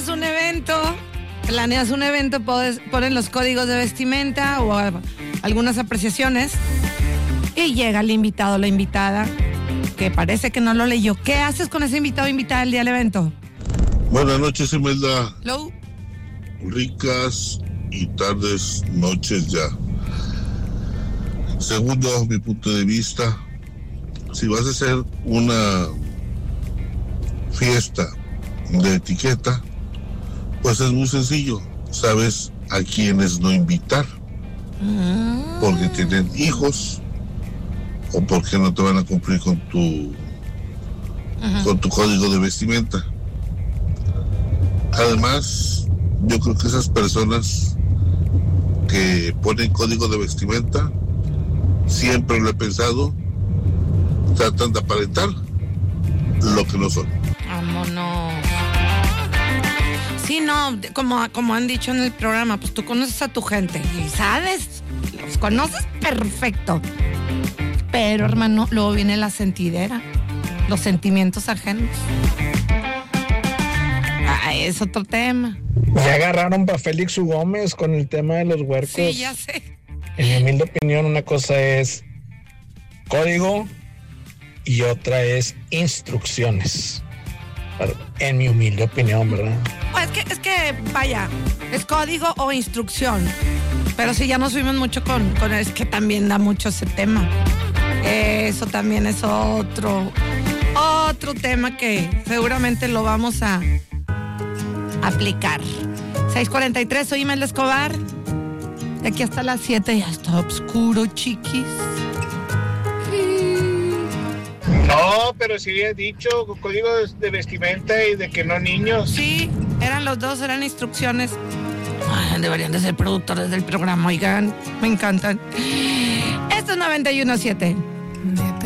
haces un evento, planeas un evento, ponen los códigos de vestimenta o algunas apreciaciones y llega el invitado o la invitada que parece que no lo leyó. ¿Qué haces con ese invitado o invitada el día del evento? Buenas noches, Imelda. Hello. Ricas y tardes noches ya. Segundo, mi punto de vista, si vas a hacer una fiesta de etiqueta, pues es muy sencillo. Sabes a quiénes no invitar, porque tienen hijos o porque no te van a cumplir con tu código de vestimenta. Además, yo creo que esas personas que ponen código de vestimenta, siempre lo he pensado, tratan de aparentar lo que no son. Vámonos. Sí, no, como han dicho en el programa, pues tú conoces a tu gente y sabes, los conoces perfecto. Pero, hermano, luego viene la sentidera, los sentimientos ajenos. Es otro tema. Ya agarraron para Félix U. Gómez con el tema de los huercos. Sí, ya sé. En mi humilde opinión, una cosa es código y otra es instrucciones. En mi humilde opinión, ¿verdad? Pues es que, vaya, es código o instrucción. Pero si ya nos fuimos mucho con es que también da mucho ese tema. Eso también es otro tema que seguramente lo vamos a aplicar. 6:43, soy Imelda Escobar. De aquí hasta las 7 ya está oscuro, chiquis. No, pero sí había dicho código de vestimenta y de que no niños. Sí, eran los dos, eran instrucciones. Deberían de ser productores del programa, oigan, me encantan. Esto es 91.7.